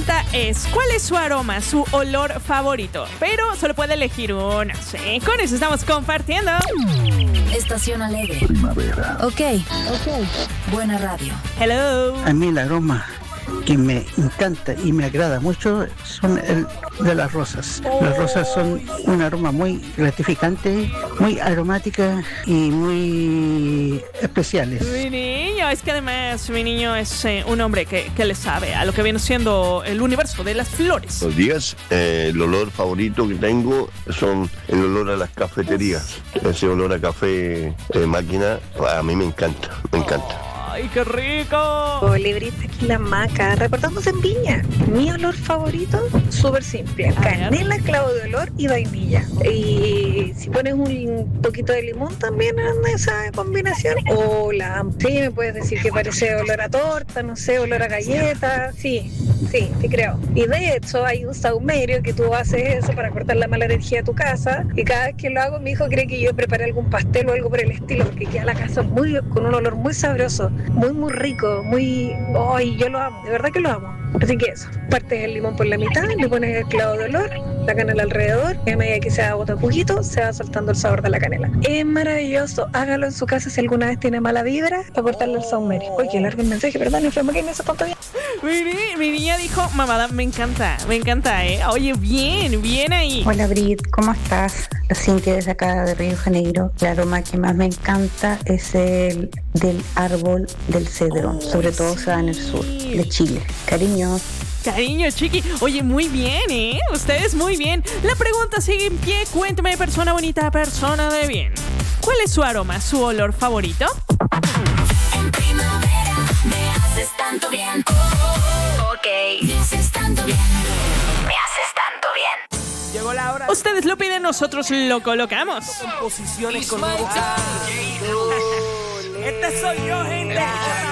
pregunta es, ¿cuál es su aroma, su olor favorito? Pero solo puede elegir uno, ¿sí? Con eso estamos compartiendo. Estación Alegre. Primavera. Ok. Buena radio. Hello. A mí el aroma que me encanta y me agrada mucho son el de las rosas. Las rosas son un aroma muy gratificante, muy aromática y muy especiales. Mi niño, es que además mi niño es un hombre que le sabe a lo que viene siendo el universo de las flores. Buenos días. El olor favorito que tengo son el olor a las cafeterías. Ese olor a café máquina, a mí me encanta, me encanta. ¡Ay, qué rico! Librita aquí la maca, reportamos en Viña. Mi olor favorito, súper simple: canela, clavo de olor y vainilla. Y si pones un poquito de limón también en esa combinación. Hola, sí, me puedes decir que parece olor a torta, no sé, olor a galleta. Sí, te creo. Y de hecho hay un saumerio que tú haces eso para cortar la mala energía de tu casa. Y cada vez que lo hago, mi hijo cree que yo preparé algún pastel o algo por el estilo, porque queda la casa con un olor muy sabroso. Muy rico, ¡ay! Yo lo amo, de verdad que lo amo. Así que eso, partes el limón por la mitad, le pones el clavo de olor, la canela alrededor, y a medida que se va botando poquito, se va soltando el sabor de la canela. Es maravilloso, hágalo en su casa si alguna vez tiene mala vibra, para cortarle el saumerio. Oye, qué largo el mensaje, perdón, enfermo que no se contó bien. Mi niña dijo, mamada, me encanta, Oye, bien ahí. Hola Brit, ¿cómo estás? La Cintia desde acá de Río Janeiro. El aroma que más me encanta es el del árbol del cedrón, sobre todo se da en el sur de Chile. Cariño, chiqui. Oye, muy bien, Ustedes muy bien. La pregunta sigue en pie. Cuéntame, persona bonita, persona de bien. ¿Cuál es su aroma, su olor favorito? En primavera me haces tanto bien. Ok. Me haces tanto bien. Me haces tanto bien. Llegó la hora. Ustedes lo piden, nosotros lo colocamos. Composiciones con nuevo. Este soy yo, gente.